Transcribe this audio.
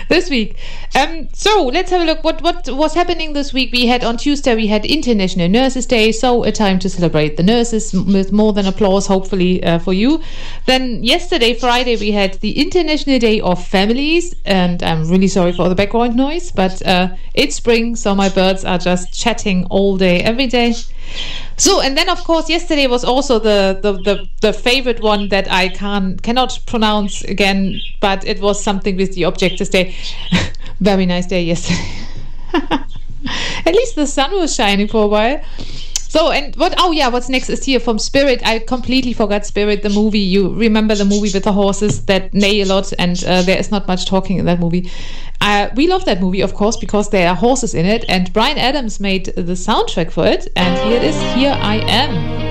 this week. So let's have a look. What was happening this week? We had on Tuesday, we had International Nurses Day, so a time to celebrate the nurses with more than applause, hopefully for you. Then yesterday, Friday, we had the International Day of Families, and I'm really sorry for the background noise, but it's spring, so my birds are just chatting all day, every day. So, and then of course yesterday was also the favorite one that I cannot pronounce again, but it was something with the Objectives Day. Very nice day yesterday. At least the sun was shining for a while. So, and what's next is here from Spirit. I completely forgot Spirit, the movie. You remember the movie with the horses that neigh a lot, and there is not much talking in that movie. We love that movie, of course, because there are horses in it, and Bryan Adams made the soundtrack for it, and here it is, Here I Am.